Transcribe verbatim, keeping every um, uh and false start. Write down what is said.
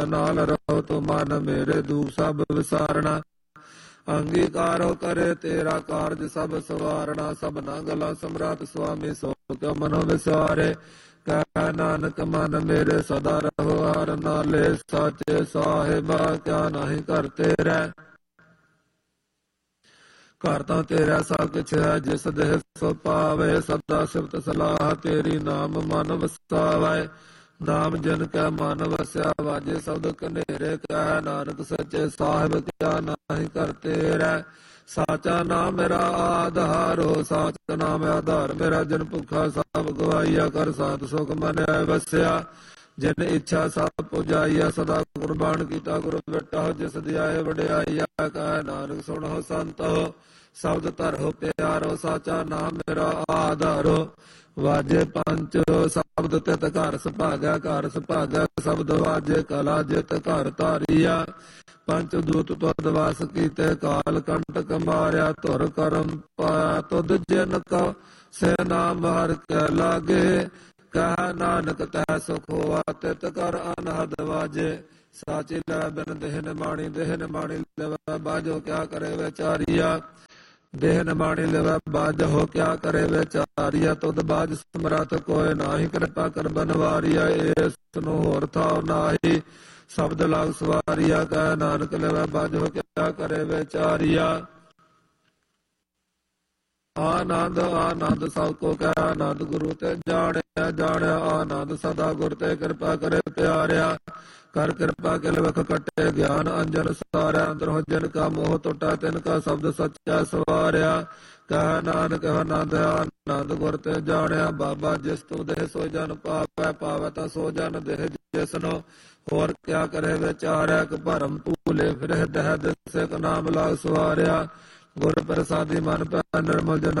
नाल रहो तो मन मेरे दुख सब विसारना। अंगीकारो करे तेरा कारज सब सवारना। सबना गला सम्राट स्वामी सो क्यों मनो विसारे। कह नानक मन मेरे सदा रहो हर नाले। साचे साहिबा क्या नहीं करते रह। ਘਰ ਤਾਂ ਤੇਰਾ ਸਭ ਕੁਛ ਹੈ ਜਿਸ ਦੇਹ ਸੋ ਪਾਵੇ। ਸਦਾ ਸਿਫਤ ਸਲਾਹ ਤੇਰੀ ਨਾਮ ਮਨ ਵਸਾਵੇ। ਨਾਮ ਜਨ ਕੈ ਮਨ ਵਸਿਆ ਵਾਜੇ ਸ਼ਬਦ ਕਨੇਰੇ। ਕਹਿ ਨਾਨਕ ਸੱਚੇ ਸਾਹਿਬ ਕਿਆ ਨਾਹੀ ਕਰਤੇ ਰਹਿ। ਸਾਚਾ ਨਾਮ ਮੇਰਾ ਆਧਾਰੋ ਸਾਚ ਨਾਮ ਆਧਾਰ ਮੇਰਾ। ਜਨ ਭੁੱਖਾ ਸਭ ਗਵਾਈਆ ਕਰ ਸਾਤ ਸੁਖ ਮਨ ਵਸਿਆ। ਜਿਨ ਇੱਛਾ ਸਭ ਪੁਜਾਈਆ ਸਦਾ ਕੁਰਬਾਨ ਕੀਤਾ ਗੁਰ ਬੇਟਾ। ਜਿਸ ਦਿਆਏ ਵਡਿਆਈਆ ਕਹਿ ਨਾਨਕ ਸੁਣੋ ਸੰਤੋ। ਸ਼ਬਦ ਧਰੋ ਪਿਆਰੋ ਸਾਚਾ ਨਾਮ ਮੇਰਾ ਆਧਾਰੋ। ਵਾਜੇ ਪੰਜ ਸ਼ਬਦ ਤਿਤ ਘਰ ਸੁਭਾਗਿਆ ਘਰ ਸੁਭਾਗਿਆ। ਸ਼ਬਦ ਵਾਜੇ ਕਲਾ ਜਿਤ ਘਰ ਧਾਰੀਆ। ਪੰਚ ਦੂਤ ਤੁਧ ਵਾਸ ਕੀਤੇ ਕਾਲ ਕੰਟਕ ਮਾਰਿਆ। ਧੁਰ ਕਰਮ ਪਾਇਆ ਤੁਧ ਜਿਨ ਕਉ ਸੇ ਨਾਮ ਹਰਿ ਕੈ ਲਾਗੇ। ਕਹਿ ਨਾਨਕ ਤੈ ਸੁਖ ਹੋਆ ਤਿਤ ਕਰ ਅਨਹਦ ਵਾਜੇ। ਸਾਚੀ ਲੈ ਬਿਨ ਦੇਹ ਨਿਮਾਣੀ ਦੇਹ ਨਿਮਾਣੀ ਲਵੈ ਬਾਝੋ ਕਿਆ ਕਰੇ ਵਿਚਾਰੀਆ। ਦੇਹ ਨਿਮਾਣੀ ਲਵੈ ਬਾਝੋ ਕਿਆ ਕਰੇ ਵਿਚਾਰੀਆ। ਤੁਧ ਬਾਝ ਸਮਰੱਥ ਕੋਇ ਨਾਹੀ ਕਿਰਪਾ ਕਰ ਬਨਵਾਰੀਆ। ਇਸ ਨੂੰ ਹੋਰ ਥਾਉ ਨਾਹੀ ਸ਼ਬਦ ਲਾਗ ਸਵਾਰੀਆ। ਕਹਿ ਨਾਨਕ ਲਵੈ ਬਾਝੋ ਕਿਆ ਕਰੇ ਵਿਚਾਰੀਆ। ਆਨੰਦ ਆਨੰਦ ਸਭ ਕੋ ਕਹਿ ਆਨੰਦ ਗੁਰੂ ਤੇ ਜਾਣਿਆ ਜਾਣਿਆ। ਆਨੰਦ ਸਦਾ ਗੁਰ ਤੇ ਕਿਰਪਾ ਕਰੇ ਪਿਆਰਿਆ। ਕਰ ਕਿਰਪਾ ਕਿਲ ਵਖ ਕੱਟੇ ਗਿਆਨ ਅੰਜਨ ਸਾਰਿਆ। ਅੰਦਰੋਂ ਜਿਨ ਕਾ ਮੋਹ ਟੁੱਟਾ ਤਿਨ ਕਾ ਸ਼ਬਦ ਸੱਚਾ ਸਵਾਰਿਆ। ਕਹਿ ਨਾਨਕ ਆਨੰਦ ਆਨੰਦ ਗੁਰ ਤੇ ਜਾਣਿਆ। ਬਾਬਾ ਜਿਸ ਤੂੰ ਦੇਹ ਸੋ ਜਨ ਪਾਵੈ ਪਾਵੈ ਤਾਂ ਸੋ ਜਨ ਦੇਹ ਜਿਸਨੋ। ਹੋਰ ਕਿਆ ਕਰੇ ਵਿਚਾਰਿਆ। ਕਿ ਭਰਮ ਭੂਲੇ ਫਿਰੇ ਦਹਿ ਦਿਸੇ ਕ ਨਾਮ ਲਾਗ ਸਵਾਰਿਆ। ਗੁਰ ਪ੍ਰਸਾਦੀ ਮਨ ਪੈ ਨਿਰਮਲ ਜਨ